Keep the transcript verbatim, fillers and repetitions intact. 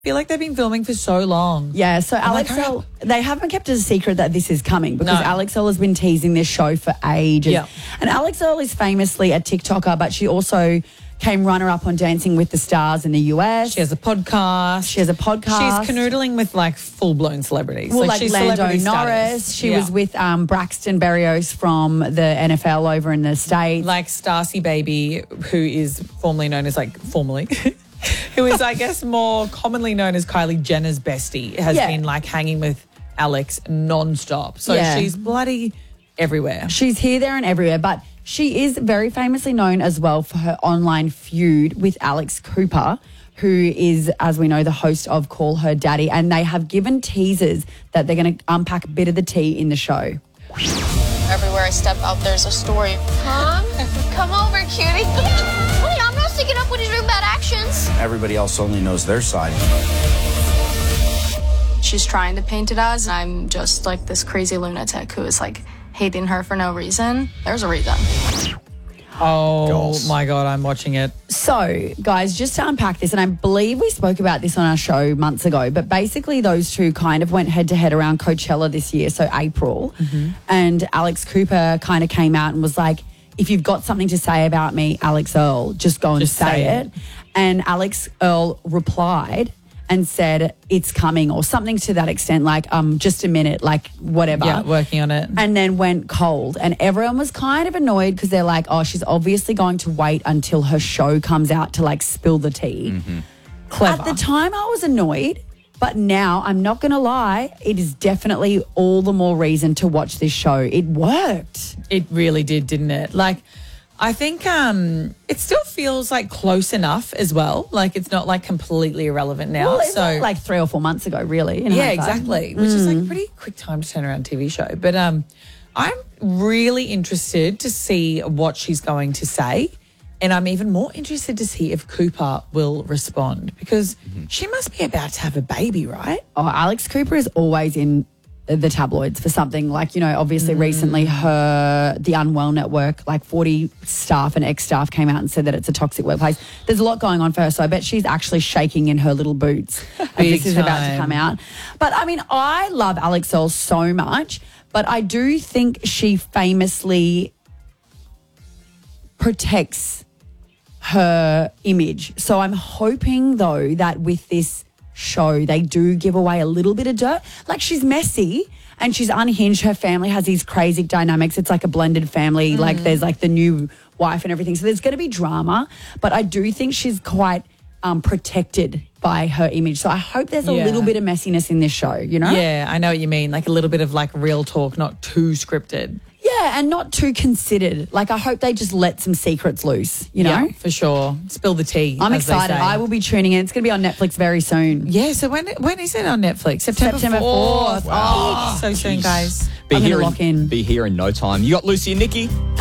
feel like they've been filming for so long. Yeah, so I'm Alex like, Earl, they haven't kept it a secret that this is coming because No. Alex Earl has been teasing this show for ages. Yeah. And Alex Earl is famously a TikToker, but she also came runner-up on Dancing with the Stars in the U S. She has a podcast. She has a podcast. She's canoodling with like full-blown celebrities. Well, like, she's Lando celebrity Norris. status. She Yeah. was with um, Braxton Berrios from the N F L over in the States. like Stacy Baby, who is formerly known as like formerly, who is I guess more commonly known as Kylie Jenner's bestie, has Yeah. been like hanging with Alex non-stop. So Yeah. she's bloody everywhere. She's here, there, and everywhere, but she is very famously known as well for her online feud with Alex Cooper, who is, as we know, the host of Call Her Daddy, and they have given teasers that they're going to unpack a bit of the tea in the show. Everywhere I step out, there's a story. Mom, come over, cutie. Honey, I'm not sticking up with his real bad actions. Everybody else only knows their side. She's trying to paint it as I'm just like this crazy lunatic who is like hating her for no reason. There's a reason. Oh Goals. my God, I'm watching it. So, guys, just to unpack this, and I believe we spoke about this on our show months ago, but basically those two kind of went head to head around Coachella this year, so April. Mm-hmm. And Alex Cooper kind of came out and was like, if you've got something to say about me, Alex Earl, just go and Just say, say it. it. And Alex Earl replied and said, it's coming, or something to that extent, like, um, just a minute, like, whatever. Yeah, working on it. And then went cold. And everyone was kind of annoyed because they're like, oh, she's obviously going to wait until her show comes out to like spill the tea. Clever. At the time, I was annoyed. But now, I'm not going to lie, it is definitely all the more reason to watch this show. It worked. It really did, didn't it? Like, I think um, it still feels like close enough as well. Like, it's not like completely irrelevant now. Well, it's so like three or four months ago, really. in yeah, hindsight. exactly. Which is like a pretty quick time to turn around a T V show. But um, I'm really interested to see what she's going to say. And I'm even more interested to see if Cooper will respond because she must be about to have a baby, right? Oh, Alex Cooper is always in the tabloids for something like, you know, obviously recently her, the Unwell Network, like forty staff and ex-staff came out and said that it's a toxic workplace. There's a lot going on for her, so I bet she's actually shaking in her little boots as Big this is about to time. come out. But I mean, I love Alex Earl so much, but I do think she famously protects her image. So I'm hoping, though, that with this show, they do give away a little bit of dirt. Like, she's messy and she's unhinged. Her family has these crazy dynamics. It's like a blended family. Like, there's like the new wife and everything. So there's going to be drama. But I do think she's quite um, protected by her image. So I hope there's a Yeah. little bit of messiness in this show, you know? Yeah, I know what you mean. Like a little bit of like real talk, not too scripted. Yeah, and not too considered. Like, I hope they just let some secrets loose, you know? Yeah, for sure. Spill the tea. I'm as they excited. say. I will be tuning in. It's going to be on Netflix very soon. Yeah, so when when is it on Netflix? September, September fourth. Oh, so soon, Jeez. guys. Be I'm gonna here lock in. Be here in no time. You got Lucy and Nikki.